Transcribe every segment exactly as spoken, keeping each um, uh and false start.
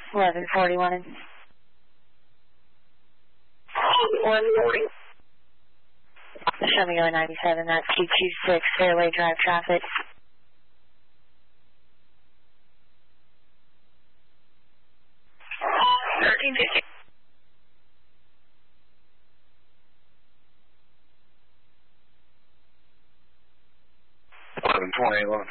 eleven forty-one. one forty. Show me going ninety-seven, that's two two six, Fairway Drive traffic. thirteen fifty. eleven twenty, eleven.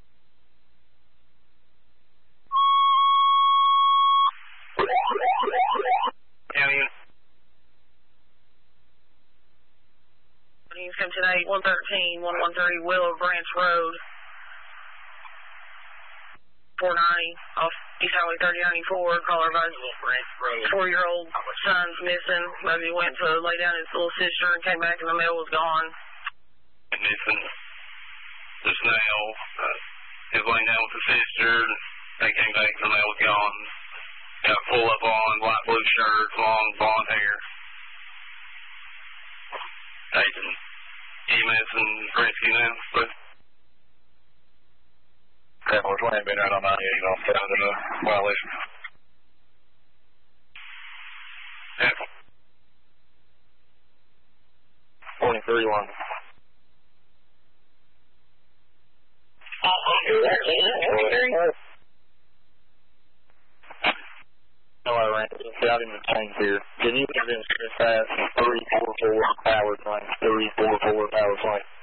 County. Come tonight, one thirteen, one thirteen Willow Branch Road. four ninety off East Highway thirty ninety-four. Caller advised four-year-old son's missing. Maybe went to lay down his little sister and came back and the mail was gone. Missing just now. Uh, he was laying down with his sister. They came back and the mail was gone. Got full up on, light blue shirt, long blonde hair. Agent E M S and rescue now. But Capital twenty been right on ninety-eight off the other violation. Capital. twenty-three one. No, I ran out in the tank here. Can you get in fast? three four four power plane. three four four power plane.